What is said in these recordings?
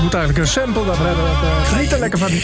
Ik moet eigenlijk een sample daarvan hebben. Geniet er lekker van.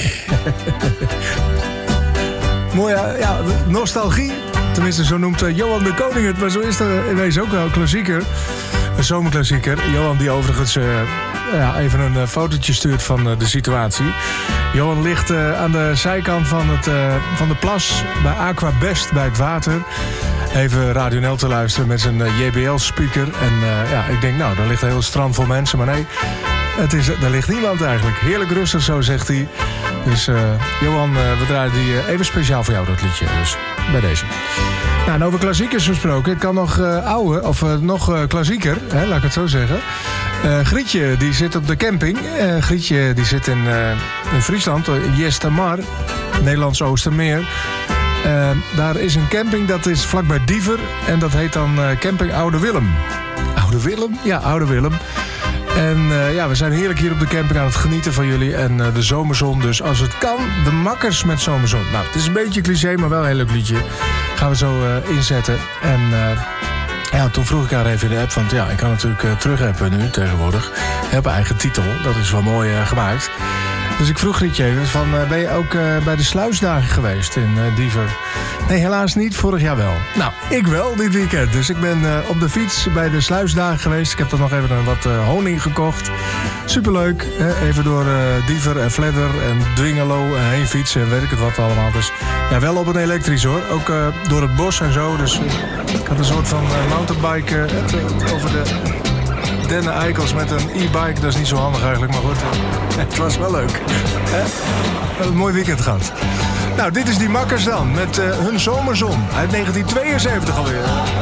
Mooi, ja, nostalgie. Tenminste, zo noemt Johan de Koning het. Maar zo is er ineens ook wel een klassieker. Een zomerklassieker. Johan die overigens even een fotootje stuurt van de situatie. Johan ligt aan de zijkant van de plas bij Aqua Best bij het water. Even Radio NL te luisteren met zijn JBL-speaker. En ik denk, nou, daar ligt een heel strand vol mensen. Maar nee, daar ligt niemand eigenlijk. Heerlijk rustig, zo zegt hij. Dus Johan, we draaien die even speciaal voor jou, dat liedje. Dus bij deze. Nou, en over klassiekers gesproken. Het kan nog ouder, of nog klassieker, laat ik het zo zeggen. Grietje, die zit op de camping. Grietje, die zit in Friesland, in Jestamar, Nederlands Oostermeer. Daar is een camping, dat is vlakbij Diever. En dat heet dan Camping Oude Willem. Oude Willem? Ja, Oude Willem. En we zijn heerlijk hier op de camping aan het genieten van jullie. En de zomerzon, dus als het kan, de makkers met zomerzon. Nou, het is een beetje cliché, maar wel een heel leuk liedje. Gaan we zo inzetten. En toen vroeg ik haar even in de app, want ik kan natuurlijk terugappen nu tegenwoordig. Op eigen titel, dat is wel mooi gemaakt. Dus ik vroeg Grietje even van, ben je ook bij de sluisdagen geweest in Diever? Nee, helaas niet. Vorig jaar wel. Nou, ik wel dit weekend. Dus ik ben op de fiets bij de sluisdagen geweest. Ik heb dan nog even wat honing gekocht. Superleuk. Even door Diever en Vledder en Dwingelo heen fietsen en weet ik het wat allemaal. Dus ja, wel op een elektrisch hoor. Ook door het bos en zo. Dus ik had een soort van mountainbike over de Denne-eikels met een e-bike. Dat is niet zo handig eigenlijk, maar goed. Het was wel leuk. Een mooi weekend gehad. Nou, dit is die makkers dan. Met hun zomerzon uit 1972 alweer.